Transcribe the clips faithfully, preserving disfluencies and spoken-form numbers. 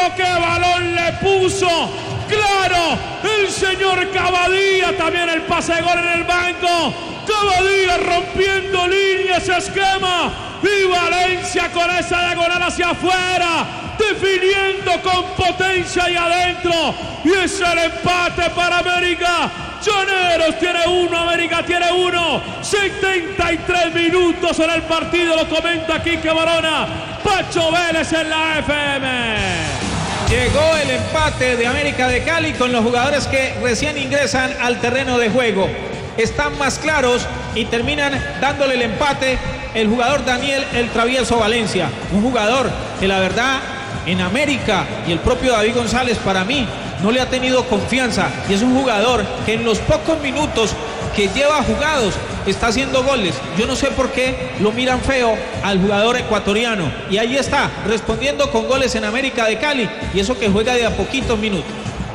qué balón le puso. Claro, el señor Cavadía, también el pase de gol en el banco. Cavadía rompiendo líneas, esquema. Y Valencia con esa diagonal hacia afuera, definiendo con potencia ahí adentro. Y es el empate para América. Llaneros tiene uno, América tiene uno. setenta y tres minutos en el partido, lo comenta Quique Barona. Pacho Vélez en la F M. Llegó el empate de América de Cali con los jugadores que recién ingresan al terreno de juego. Están más claros y terminan dándole el empate el jugador Daniel El Travieso Valencia. Un jugador que la verdad en América y el propio David González para mí no le ha tenido confianza. Y es un jugador que en los pocos minutos que lleva jugados está haciendo goles. Yo no sé por qué lo miran feo al jugador ecuatoriano. Y ahí está, respondiendo con goles en América de Cali. Y eso que juega de a poquitos minutos.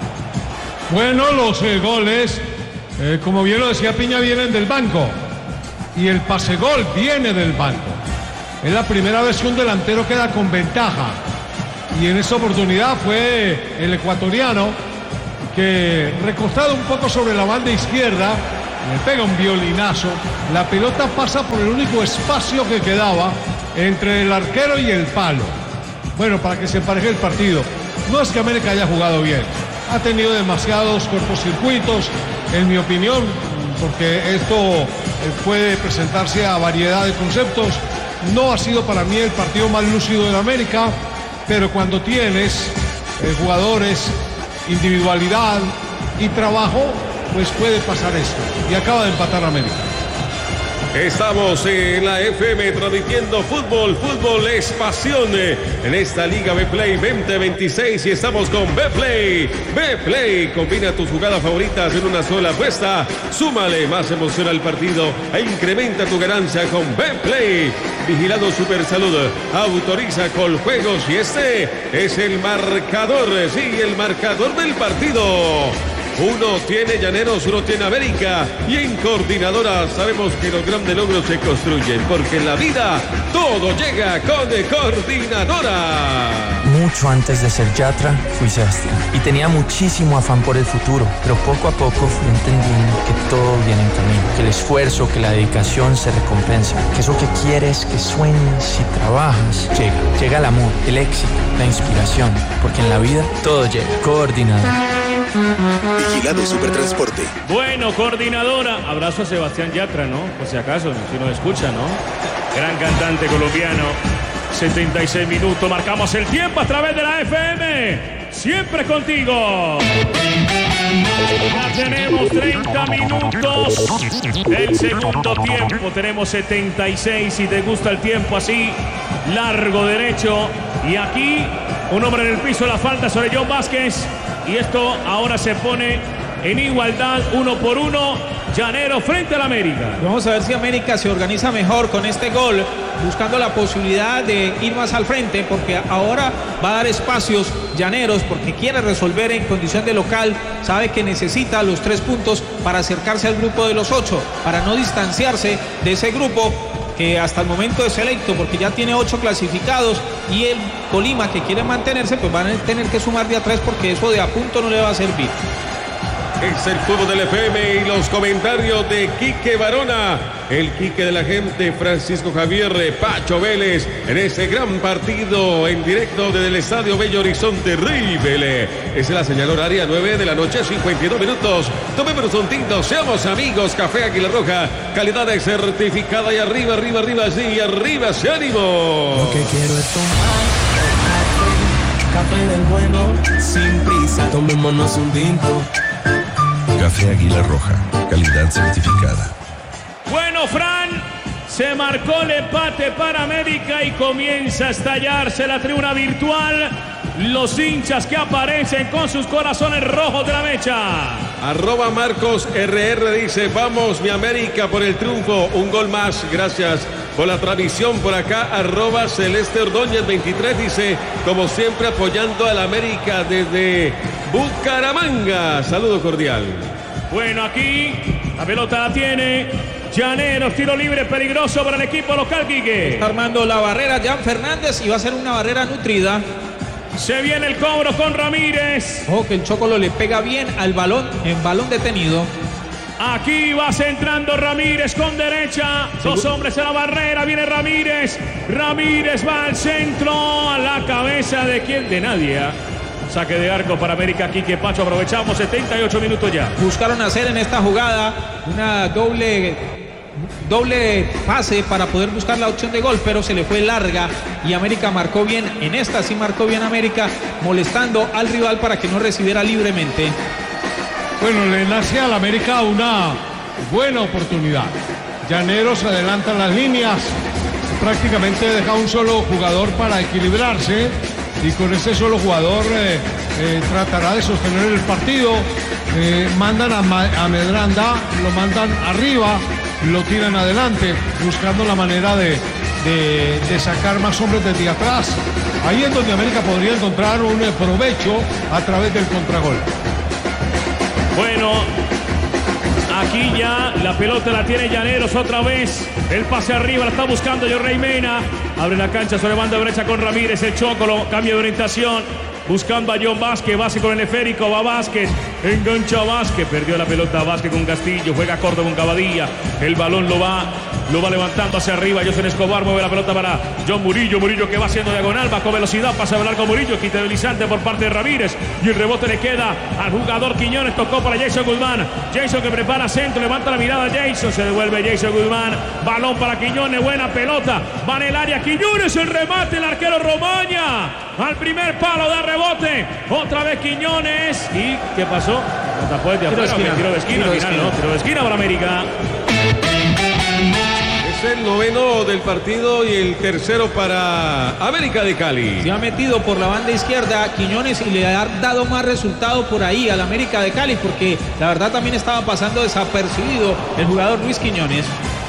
Bueno, los eh, goles, eh, como bien lo decía Piña, vienen del banco. Y el pase gol viene del banco. Es la primera vez que un delantero queda con ventaja. Y en esa oportunidad fue el ecuatoriano que, recostado un poco sobre la banda izquierda, le pega un violinazo. La pelota pasa por el único espacio que quedaba entre el arquero y el palo. Bueno, para que se empareje el partido. No es que América haya jugado bien. Ha tenido demasiados cortocircuitos, en mi opinión, porque esto puede presentarse a variedad de conceptos. No ha sido para mí el partido más lúcido de América, pero cuando tienes eh, jugadores, individualidad y trabajo, pues puede pasar esto. Y acaba de empatar América. Estamos en la F M transmitiendo fútbol, fútbol es pasión en esta Liga Betplay veinte veintiséis y estamos con Betplay. Betplay, combina tus jugadas favoritas en una sola apuesta, súmale más emoción al partido e incrementa tu ganancia con Betplay. Vigilado Supersalud, autoriza Coljuegos y este es el marcador, sí, el marcador del partido. Uno tiene Llaneros, uno tiene América. Y en Coordinadora sabemos que los grandes logros se construyen, porque en la vida todo llega con Coordinadora. Mucho antes de ser Yatra, fui sastre. Y tenía muchísimo afán por el futuro. Pero poco a poco fui entendiendo que todo viene en camino. Que el esfuerzo, que la dedicación se recompensa. Que eso que quieres, que sueñas y trabajas, llega. Llega el amor, el éxito, la inspiración. Porque en la vida todo llega. Coordinadora. Vigilado Supertransporte. Bueno, Coordinadora. Abrazo a Sebastián Yatra, ¿no? Por si acaso, si nos escucha, ¿no? Gran cantante colombiano. setenta y seis minutos. Marcamos el tiempo a través de la F M. Siempre contigo. Ya tenemos treinta minutos del segundo tiempo. Tenemos setenta y seis. Si te gusta el tiempo así, largo derecho. Y aquí, un hombre en el piso, la falta sobre John Vázquez. Y esto ahora se pone en igualdad, uno por uno. Llanero frente al América. Vamos a ver si América se organiza mejor con este gol, buscando la posibilidad de ir más al frente, porque ahora va a dar espacios Llaneros, porque quiere resolver en condición de local. Sabe que necesita los tres puntos para acercarse al grupo de los ocho, para no distanciarse de ese grupo que hasta el momento es selecto, porque ya tiene ocho clasificados, y el Tolima, que quiere mantenerse, pues van a tener que sumar de a tres, porque eso de a punto no le va a servir. Es el fútbol del F M y los comentarios de Quique Barona, el Quique de la gente, Francisco Javier Pacho Vélez, en este gran partido en directo desde el Estadio Bello Horizonte. River, es la señal horaria, nueve de la noche, cincuenta y dos minutos. Tomemos un tinto, seamos amigos. Café Águila Roja, calidad de certificada. Y arriba, arriba, arriba, sí, arriba, se ánimo. Lo que quiero es tomar café del bueno, sin prisa. Tomémonos un tinto. Café Águila Roja, calidad certificada. Bueno, Fran, se marcó el empate para América y comienza a estallarse la tribuna virtual. Los hinchas que aparecen con sus corazones rojos de la mecha. Arroba Marcos R R dice: vamos mi América por el triunfo, un gol más, gracias por la transmisión. Por acá arroba Celeste Ordóñez veintitrés dice: como siempre apoyando al América desde Bucaramanga, saludo cordial. Bueno, aquí la pelota la tiene Llaneros, tiro libre peligroso para el equipo local, Quique. Está armando la barrera Jan Fernández y va a ser una barrera nutrida. Se viene el cobro con Ramírez. Ojo que el Chocolo le pega bien al balón, en balón detenido. Aquí va centrando Ramírez con derecha. Dos hombres en la barrera. Viene Ramírez. Ramírez va al centro. A la cabeza de quién, de nadie. ¿eh? Saque de arco para América. Quique Pacho. Aprovechamos setenta y ocho minutos ya. Buscaron hacer en esta jugada una doble, doble pase para poder buscar la opción de gol, pero se le fue larga y América marcó bien. En esta sí marcó bien América, molestando al rival para que no recibiera libremente. Bueno, le nace al América una buena oportunidad. Llaneros adelanta las líneas, prácticamente deja un solo jugador para equilibrarse y con ese solo jugador eh, eh, tratará de sostener el partido. Eh, mandan a, a Medranda, lo mandan arriba, lo tiran adelante, buscando la manera de, de, de sacar más hombres desde atrás. Ahí es donde América podría encontrar un eh, provecho a través del contragol. Bueno, aquí ya la pelota la tiene Llaneros otra vez. El pase arriba, la está buscando Jorrey Mena. Abre la cancha sobre banda derecha con Ramírez. El Chocolo, cambio de orientación. Buscando a John Vázquez, Vázquez con el esférico, va Vázquez, engancha a Vázquez, perdió la pelota Vázquez con Castillo, juega corto con Cavadilla, el balón lo va, lo va levantando hacia arriba, José Escobar mueve la pelota para John Murillo, Murillo que va haciendo diagonal, va con velocidad, pasa a hablar con Murillo, quita deslizante por parte de Ramírez, y el rebote le queda al jugador Quiñones, tocó para Jason Guzmán, Jason que prepara centro, levanta la mirada Jason, se devuelve Jason Guzmán, balón para Quiñones, buena pelota, va en el área Quiñones, el remate, el arquero Romaña, al primer palo da rebote, otra vez Quiñones, ¿y qué pasó? No tapó desde afuera, tiro de esquina, tiro de esquina, tiro de esquina. No, tiro de esquina para América. Es el noveno del partido y el tercero para América de Cali. Se ha metido por la banda izquierda Quiñones y le ha dado más resultado por ahí al América de Cali, porque la verdad también estaba pasando desapercibido el jugador Luis Quiñones.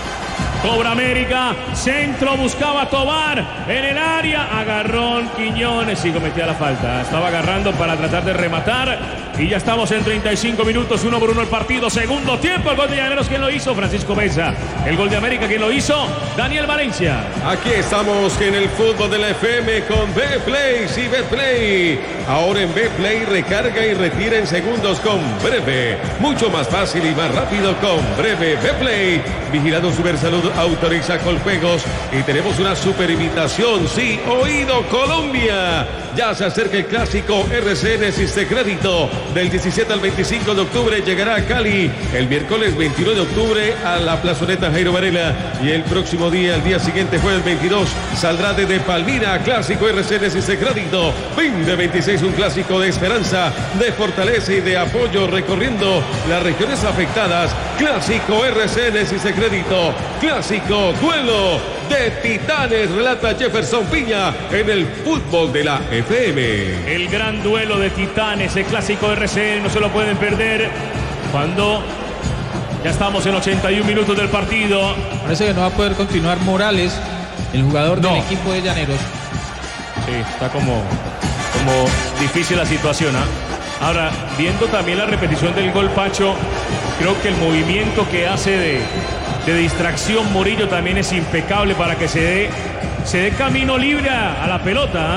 Cobra América, centro, buscaba Tobar en el área, agarrón Quiñones y cometía la falta. Estaba agarrando para tratar de rematar y ya estamos en treinta y cinco minutos, uno por uno el partido, segundo tiempo, el gol de Llaneros, ¿quién lo hizo? Francisco Mesa. El gol de América, ¿quién lo hizo? Daniel Valencia. Aquí estamos en el fútbol de la F M con Betplay, sí, Betplay. Ahora en Betplay recarga y retira en segundos con Breve. Mucho más fácil y más rápido con Breve. Betplay, vigilado Supersalud, autoriza Coljuegos y tenemos una super invitación, sí, Oído Colombia. Ya se acerca el clásico R C N Existe Crédito. Del diecisiete al veinticinco de octubre llegará a Cali. El miércoles veintiuno de octubre a la plazoleta Jairo Varela. Y el próximo día, el día siguiente, jueves veintidós, saldrá desde Palmira. Clásico R C N Existe Crédito. veinte veintiséis, un clásico de esperanza, de fortaleza y de apoyo recorriendo las regiones afectadas. Clásico R C N Existe Crédito. Clásico duelo de titanes, relata Jefferson Piña en el fútbol de la F M. El gran duelo de titanes, el clásico R C N, no se lo pueden perder cuando ya estamos en ochenta y un minutos del partido. Parece que no va a poder continuar Morales, el jugador no. del equipo de Llaneros. Sí, está como, como difícil la situación, ¿eh? Ahora, viendo también la repetición del gol, Pacho, creo que el movimiento que hace de, de distracción Murillo también es impecable para que se dé, se dé camino libre a, a la pelota,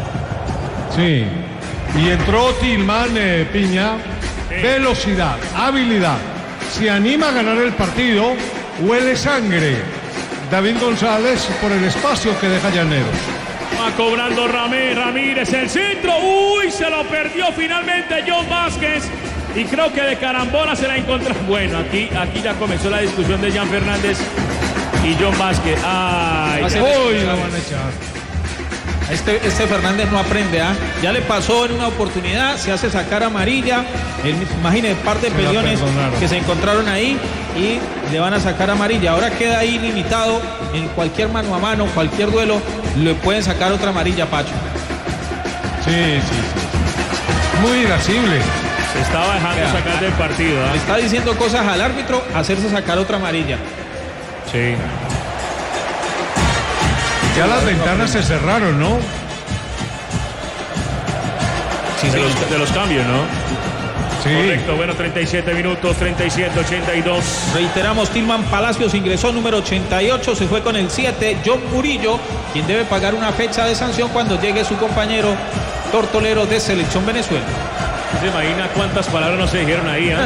¿eh? Sí. Y entró Tilman eh, Piña, sí. Velocidad, habilidad, se anima a ganar el partido, huele sangre. David González por el espacio que deja Llaneros. Va cobrando Ramé, Ramírez, el centro, uy, se lo perdió finalmente John Vázquez. Y creo que de carambola se la encontró. Bueno, aquí, aquí ya comenzó la discusión de Jan Fernández y John Vázquez. Ay, ya uy, la van a echar. Este, este Fernández no aprende, ¿ah? ¿eh? Ya le pasó en una oportunidad, se hace sacar amarilla. El, imagine, parte de peliones que se encontraron ahí y le van a sacar amarilla. Ahora queda ahí limitado en cualquier mano a mano, cualquier duelo, le pueden sacar otra amarilla, Pacho. Sí, sí, sí. Muy irascible. Se estaba dejando ya, sacar del partido, ¿eh? Le está diciendo cosas al árbitro, hacerse sacar otra amarilla. Sí. Ya las ventanas se cerraron, ¿no? Sí, de los, de los cambios, ¿no? Sí. Correcto, bueno, treinta y siete minutos, treinta y siete, ochenta y dos. Reiteramos, Tilman Palacios ingresó número ochenta y ocho, se fue con el siete, John Murillo, quien debe pagar una fecha de sanción cuando llegue su compañero tortolero de Selección Venezuela. ¿Se imagina cuántas palabras no se dijeron ahí? ¿eh?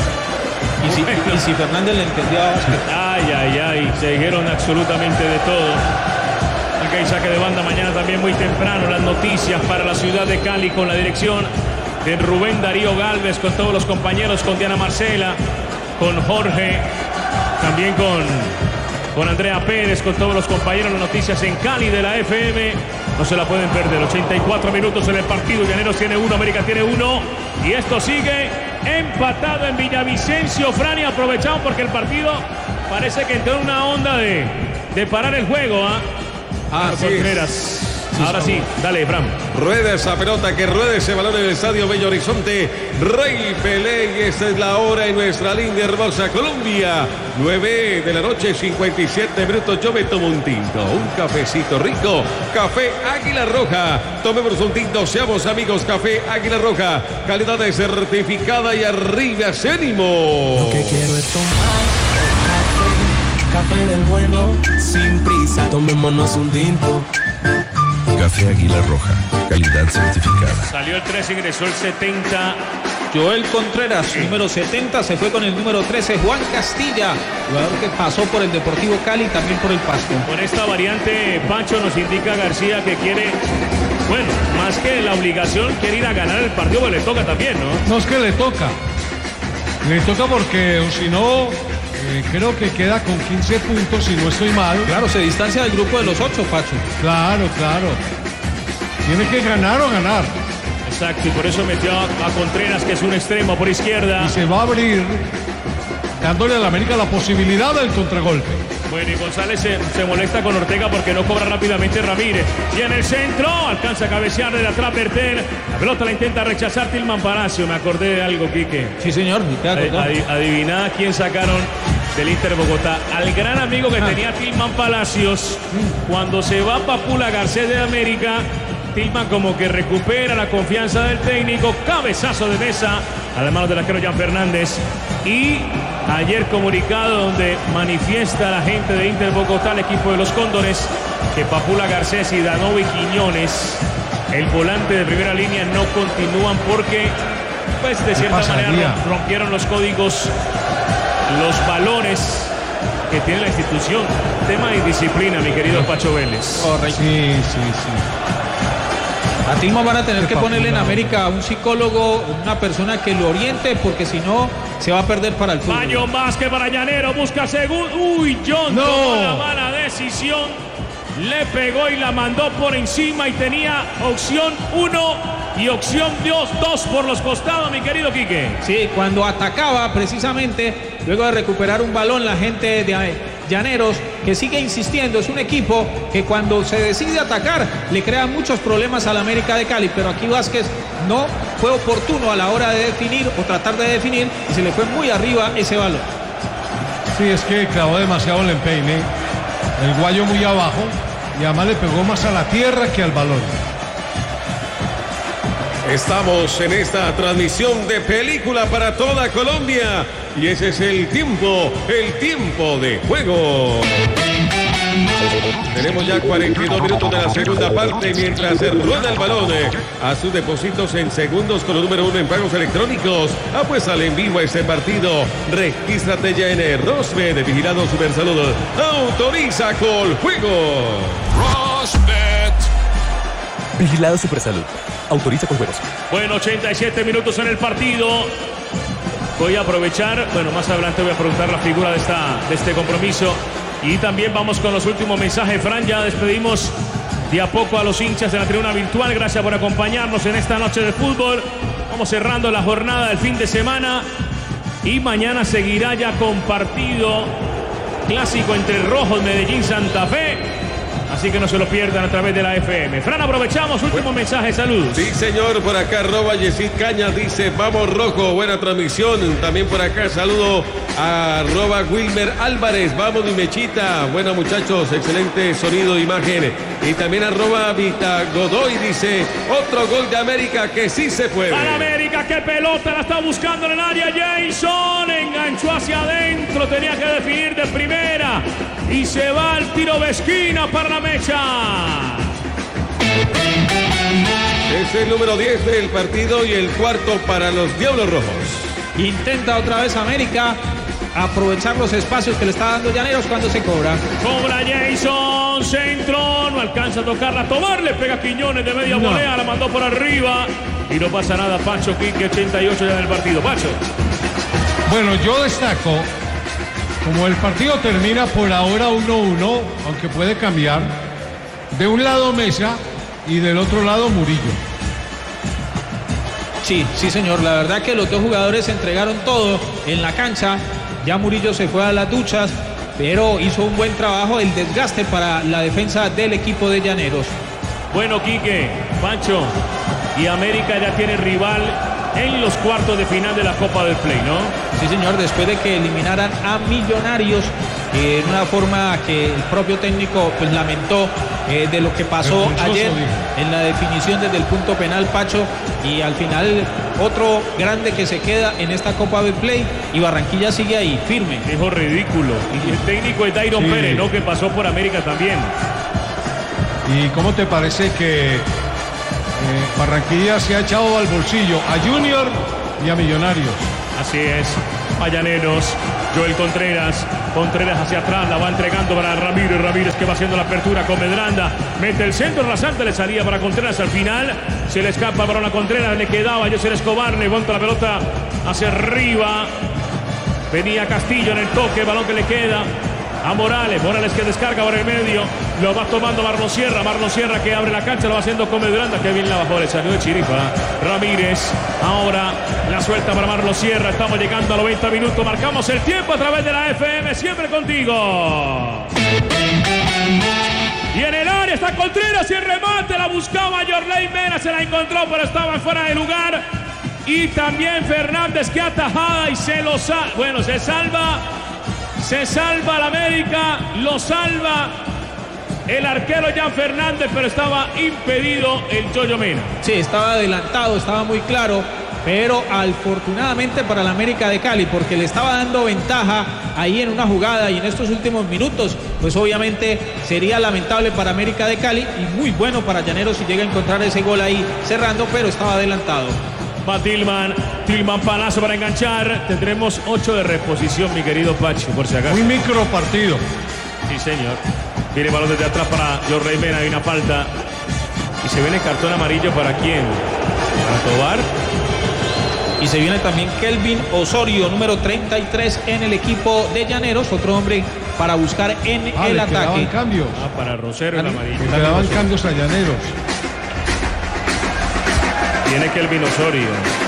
Y si, y si Fernández le entendió a Vázquez. Ay, ay, ay, se dijeron absolutamente de todo. Aquí hay saque de banda mañana también muy temprano. Las noticias para la ciudad de Cali con la dirección de Rubén Darío Galvez, con todos los compañeros, con Diana Marcela, con Jorge, también con, con Andrea Pérez, con todos los compañeros. Las noticias en Cali de la F M. No se la pueden perder. ochenta y cuatro minutos en el partido. Llaneros tiene uno, América tiene uno. Y esto sigue empatado en Villavicencio. Fran, y aprovechamos porque el partido parece que entró en una onda de, de parar el juego. ¿ah? Ah, Contreras. Ahora sí, dale, Fran. Rueda esa pelota, que ruede ese balón en el estadio Bello Horizonte. Rey Pelé, y esta es la hora en nuestra linda hermosa Colombia. nueve de la noche, cincuenta y siete minutos. Yo me tomo un tinto, un cafecito rico. Café Águila Roja. Tomémonos un tinto, seamos amigos. Café Águila Roja. Calidad de certificada y arriba ese ánimo. Lo que quiero es tomar café, café del bueno, sin prisa. Tomémonos un tinto. Café Águila Roja, calidad certificada. Salió el tres, ingresó el setenta. Joel Contreras, número setenta, se fue con el número trece, Juan Castilla, jugador que pasó por el Deportivo Cali y también por el Pasto. Con esta variante, Pancho, nos indica García que quiere, bueno, más que la obligación, quiere ir a ganar el partido, pero le toca también, ¿no? No es que le toca. Le toca porque, o si no, eh, creo que queda con quince puntos, si no estoy mal. Claro, se distancia del grupo de los ocho, Pacho. Claro, claro. Tiene que ganar o ganar. Exacto, y por eso metió a, a Contreras, que es un extremo por izquierda. Y se va a abrir, dándole a la América la posibilidad del contragolpe. Bueno, y González se, se molesta con Ortega porque no cobra rápidamente Ramírez. Y en el centro, alcanza a cabecear de atrás Bertel. La pelota la intenta rechazar Tilman Palacio. Me acordé de algo, Quique. Sí, señor. Ad, ad, adivinada quién sacaron del Inter Bogotá. Al gran amigo que ah. tenía Tilman Palacios. Cuando se va Papula Garcés de América, Tilman como que recupera la confianza del técnico. Cabezazo de mesa a las manos del arquero Jan Fernández. Y ayer comunicado donde manifiesta la gente de Inter Bogotá, el equipo de los Cóndores, que Papula Garcés y Danovi Quiñones, el volante de primera línea, no continúan porque, pues, de cierta manera rompieron los códigos, los valores que tiene la institución. Tema de disciplina, mi querido Pacho Vélez. Correcto. Sí, sí, sí. A Tilman van a tener que ponerle en América a un psicólogo, una persona que lo oriente, porque si no se va a perder para el fútbol. Baño más que para Llanero, busca segundo. Uy, John no. tomó la mala decisión. Le pegó y la mandó por encima y tenía opción uno y opción dos por los costados, mi querido Quique. Sí, cuando atacaba precisamente, luego de recuperar un balón, la gente de Llaneros, que sigue insistiendo, es un equipo que cuando se decide atacar le crea muchos problemas al América de Cali, pero aquí Vázquez no fue oportuno a la hora de definir o tratar de definir y se le fue muy arriba ese balón. Sí, es que clavó demasiado el empeine, el guayo muy abajo y además le pegó más a la tierra que al balón. Estamos en esta transmisión de película para toda Colombia y ese es el tiempo, el tiempo de juego. Tenemos ya cuarenta y dos minutos de la segunda parte mientras se rueda el balón. A sus depósitos en segundos con el número uno en pagos electrónicos. Apuéstale en vivo a este partido. Regístrate ya en Rosbet, vigilado Super Salud. Autoriza con juego. Rosbet. Vigilado Super Salud. Autoriza con juegos. Bueno, ochenta y siete minutos en el partido. Voy a aprovechar, bueno, más adelante voy a preguntar la figura de, esta, de este compromiso. Y también vamos con los últimos mensajes. Fran, ya despedimos de a poco a los hinchas de la tribuna virtual. Gracias por acompañarnos en esta noche de fútbol. Vamos cerrando la jornada del fin de semana. Y mañana seguirá ya con partido clásico entre Rojos, Medellín, Santa Fe. Así que no se lo pierdan a través de la F M. Fran, aprovechamos, último bueno, mensaje, saludos. Sí, señor, por acá arroba Yesid Cañas dice, vamos rojo, buena transmisión. También por acá saludo a arroba Wilmer Álvarez, vamos mi mechita. Buena muchachos, excelente sonido e imagen. Y también arroba Vita Godoy dice, otro gol de América que sí se puede. Para América, qué pelota, la está buscando en el área Jason, enganchó hacia adentro, tenía que definir de primera. Y se va al tiro de esquina para la mecha. Es el número diez del partido y el cuarto para los Diablos Rojos. Intenta otra vez América aprovechar los espacios que le está dando Llaneros cuando se cobra. Cobra Jason, centro, no alcanza a tocarla, a tomar, le pega Quiñones de media No. volea, la mandó por arriba y no pasa nada. Pacho Quique, ochenta y ocho ya del partido. Pacho. Bueno, yo destaco, como el partido termina por ahora uno uno, aunque puede cambiar, de un lado Mesa y del otro lado Murillo. Sí, sí señor, la verdad que los dos jugadores entregaron todo en la cancha. Ya Murillo se fue a las duchas, pero hizo un buen trabajo, el desgaste para la defensa del equipo de Llaneros. Bueno, Quique, Pancho, y América ya tiene rival en los cuartos de final de la Copa del Play, ¿no? Sí señor, después de que eliminaran a Millonarios eh, en una forma que el propio técnico pues lamentó eh, de lo que pasó Vergonzoso, ayer dijo. en la definición desde el punto penal, Pacho, y al final otro grande que se queda en esta Copa del Play y Barranquilla sigue ahí, firme. Dijo ridículo. Y el técnico es Dairon Sí. Pérez, ¿no? Que pasó por América también. ¿Y cómo te parece que eh, Barranquilla se ha echado al bolsillo a Junior y a Millonarios? Así es, Llaneros, Joel Contreras, Contreras hacia atrás, la va entregando para Ramírez, Ramírez que va haciendo la apertura con Medranda, mete el centro rasante, le salía para Contreras al final, se le escapa para una Contreras, le quedaba José Escobar, levanta la pelota hacia arriba, venía Castillo en el toque, balón que le queda a Morales, Morales que descarga por el medio, lo va tomando Marlon Sierra, Marlon Sierra que abre la cancha, lo va haciendo con Medranda, que bien la bajó, le salió de chiripa, Ramírez, ahora la suelta para Marlon Sierra, estamos llegando a noventa minutos, marcamos el tiempo a través de la F M, siempre contigo. Y en el área está Contreras y el remate, la buscaba Yorley Mena, se la encontró, pero estaba fuera de lugar. Y también Fernández que atajada y se lo salva, bueno, se salva. Se salva la América, lo salva el arquero Jan Fernández, pero estaba impedido el Yoyo Mena. Sí, estaba adelantado, estaba muy claro, pero afortunadamente para la América de Cali, porque le estaba dando ventaja ahí en una jugada y en estos últimos minutos, pues obviamente sería lamentable para América de Cali y muy bueno para Llaneros si llega a encontrar ese gol ahí cerrando, pero estaba adelantado. Va Tillman, Tillman palazo para enganchar. Tendremos ocho de reposición, mi querido Pacho, por si acaso. Un micro partido. Sí, señor. Viene balón desde atrás para Yorley Mena, hay una falta. Y se viene cartón amarillo para quién? Para Tobar. Y se viene también Kelvin Osorio, número treinta y tres en el equipo de Llaneros, otro hombre para buscar en Ah, el le ataque. quedaban cambios. Ah, para Rosero el amarillo. Le quedaban cambios a Llaneros. Tiene Kelvin Osorio.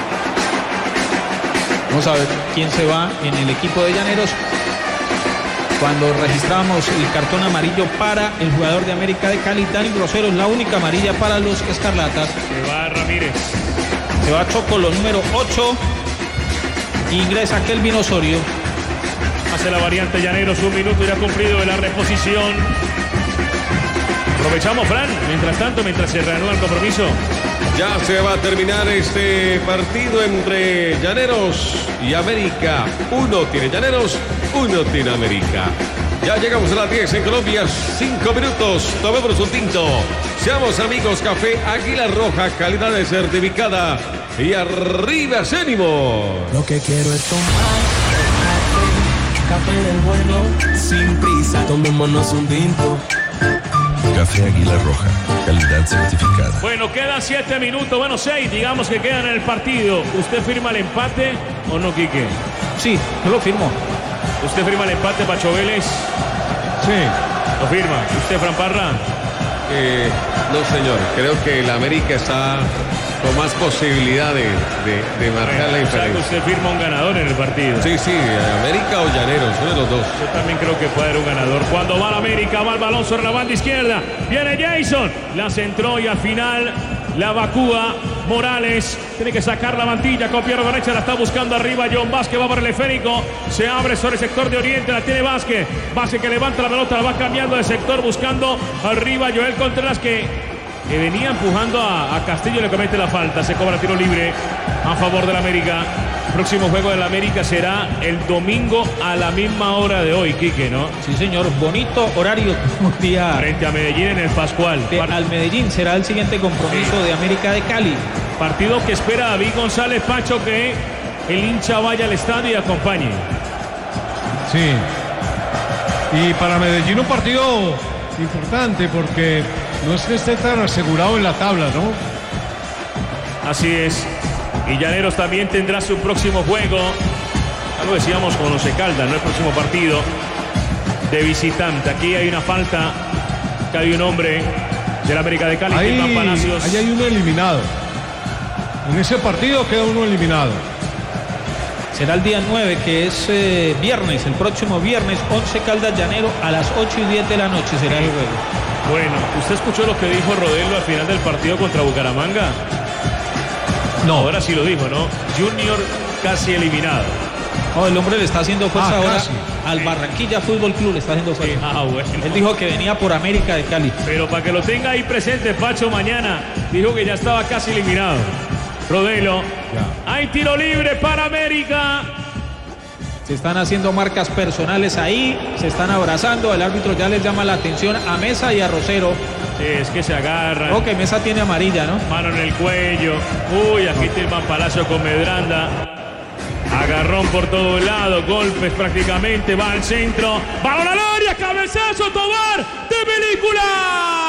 Vamos a ver quién se va en el equipo de Llaneros. Cuando registramos el cartón amarillo para el jugador de América de Cali, Dani Grosero, es la única amarilla para los escarlatas. Se va Ramírez. Se va Chocolo, número ocho. Ingresa Kelvin Osorio. Hace la variante Llaneros, un minuto ya cumplido de la reposición. Aprovechamos, Fran, mientras tanto, mientras se reanuda el compromiso. Ya se va a terminar este partido entre Llaneros y América. Uno tiene Llaneros, uno tiene América. Ya llegamos a las diez en Colombia, cinco minutos. Tomemos un tinto. Seamos amigos, Café Águila Roja, calidad de certificada. Y arriba, ánimo. Lo que quiero es tomar café, café del bueno, sin prisa. Tomémonos un tinto. Café Águila Roja, calidad certificada. Bueno, quedan siete minutos, bueno, seis, digamos que quedan en el partido. ¿Usted firma el empate o no, Quique? Sí, yo lo firmo. ¿Usted firma el empate, Pacho Vélez? Sí. ¿Lo firma? ¿Usted, Fran Parra? Eh, no, señor. Creo que la América está con más posibilidad de, de, de marcar la O sea, que diferencia. usted firma un ganador en el partido. Sí, sí, América o Llaneros, uno de los dos. Yo también creo que puede haber un ganador. Cuando va la América, va el balón sobre la banda izquierda. Viene Jason, la centró y al final la evacúa Morales. Tiene que sacar la mantilla con pierna derecha, la está buscando arriba. John Vázquez va por el esférico. Se abre sobre el sector de Oriente, la tiene Vázquez. Vázquez que levanta la pelota, la va cambiando de sector, buscando arriba Joel Contreras que que venía empujando a, a Castillo, le comete la falta, se cobra tiro libre a favor del América. Próximo juego del América será el domingo a la misma hora de hoy, Quique, ¿no? Sí, señor, bonito horario un día frente a Medellín en el Pascual. De, al Medellín será el siguiente compromiso sí. de América de Cali. Partido que espera David González Pacho que el hincha vaya al estadio y acompañe. Sí. Y para Medellín un partido importante porque no es que esté tan asegurado en la tabla, ¿no? Así es. Y Llaneros también tendrá su próximo juego. Ya lo decíamos con Once Caldas, ¿no? El próximo partido de visitante. Aquí hay una falta. Que hay un hombre del América de Cali. Ahí, ahí hay uno eliminado. En ese partido queda uno eliminado. Será el día nueve, que es eh, viernes, el próximo viernes, Once Caldas Llanero a las ocho y diez de la noche será el juego. Bueno, ¿usted escuchó lo que dijo Rodelo al final del partido contra Bucaramanga? No. Ahora sí lo dijo, ¿no? Junior casi eliminado. Oh, el hombre le está haciendo fuerza ah, ahora casi. al Barranquilla Fútbol Club, le está haciendo fuerza. Sí. Ah, bueno. Él dijo que venía por América de Cali. Pero para que lo tenga ahí presente, Pacho, mañana dijo que ya estaba casi eliminado. Rodelo. Ya. Hay tiro libre para América. Se están haciendo marcas personales ahí, se están abrazando, el árbitro ya les llama la atención a Mesa y a Rosero. Sí, es que se agarran. Creo que Mesa tiene amarilla, ¿no? Mano en el cuello. Uy, aquí Tilman Palacio con Medranda. Agarrón por todo lado, golpes prácticamente, va al centro. ¡Balón al área! ¡Cabezazo, Tobar! ¡De película!